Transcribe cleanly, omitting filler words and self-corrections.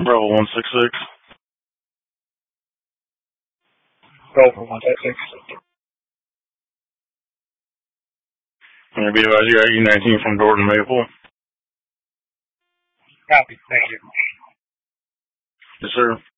Bravo 166. Bravo 166. Can you be advised you got E19 from Jordan Maple? Copy. Thank you. Yes, sir.